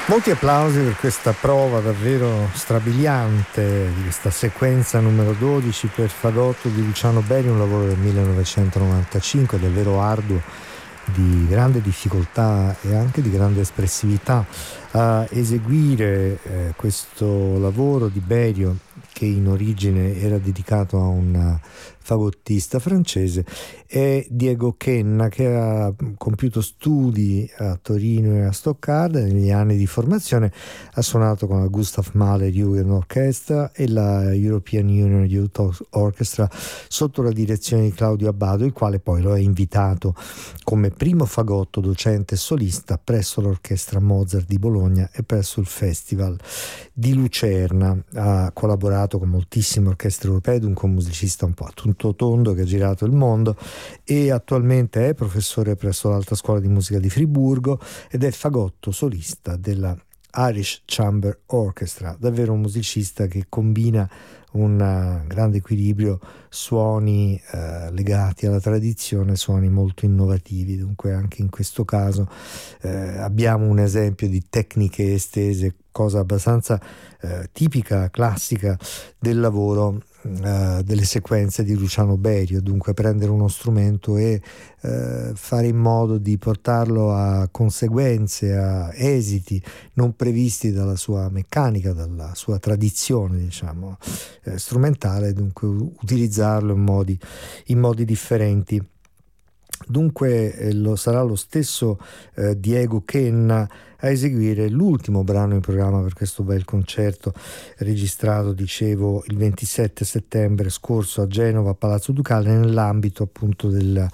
Molti applausi per questa prova davvero strabiliante di questa sequenza numero 12 per fagotto di Luciano Berio, un lavoro del 1995 davvero arduo, di grande difficoltà e anche di grande espressività. A eseguire questo lavoro di Berio, che in origine era dedicato a un fagottista francese, è Diego Kenna, che ha compiuto studi a Torino e a Stoccarda. Negli anni di formazione ha suonato con la Gustav Mahler Jugend Orchestra e la European Union Youth Orchestra sotto la direzione di Claudio Abbado, il quale poi lo ha invitato come primo fagotto docente solista presso l'Orchestra Mozart di Bologna e presso il Festival di Lucerna. Ha collaborato con moltissime orchestre europee, dunque un musicista un po' a tutto tondo che ha girato il mondo, e attualmente è professore presso l'Alta Scuola di Musica di Friburgo ed è fagotto solista della Irish Chamber Orchestra. Davvero un musicista che combina un grande equilibrio, suoni legati alla tradizione, suoni molto innovativi. Dunque anche in questo caso abbiamo un esempio di tecniche estese, cosa abbastanza tipica, classica del lavoro delle sequenze di Luciano Berio. Dunque prendere uno strumento e fare in modo di portarlo a conseguenze, a esiti non previsti dalla sua meccanica, dalla sua tradizione, diciamo, strumentale, dunque utilizzarlo in modi differenti. Dunque sarà lo stesso Diego Kenna a eseguire l'ultimo brano in programma per questo bel concerto, registrato, dicevo, il 27 settembre scorso a Genova, a Palazzo Ducale, nell'ambito appunto della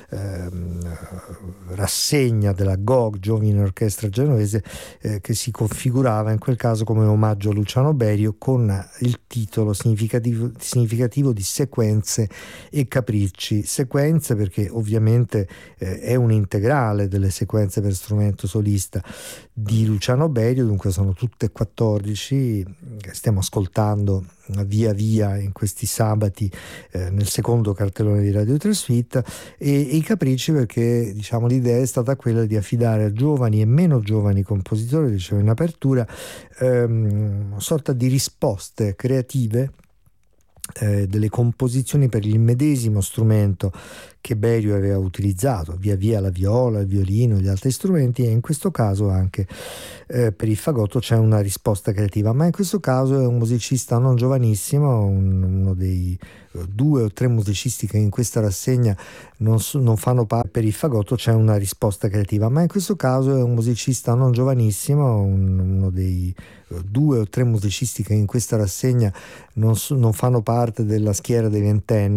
rassegna della GOG, Giovine Orchestra Genovese, che si configurava in quel caso come omaggio a Luciano Berio, con il titolo significativo di Sequenze e Capricci. Sequenze perché ovviamente è un integrale delle sequenze per strumento solista di Luciano Berio, dunque sono tutte 14, stiamo ascoltando via via in questi sabati nel secondo cartellone di Radio Trasfit, e i capricci perché, diciamo, l'idea è stata quella di affidare a giovani e meno giovani compositori, dicevo in apertura, una sorta di risposte creative, delle composizioni per il medesimo strumento che Berio aveva utilizzato, via via la viola, il violino e gli altri strumenti, e in questo caso anche per il fagotto c'è una risposta creativa, ma in questo caso è un musicista non giovanissimo, uno dei 2 o 3 musicisti che in questa rassegna non fanno parte. Per il fagotto c'è una risposta creativa, ma in questo caso è un musicista non giovanissimo, uno dei 2 o 3 musicisti che in questa rassegna non fanno parte della schiera dei ventenni,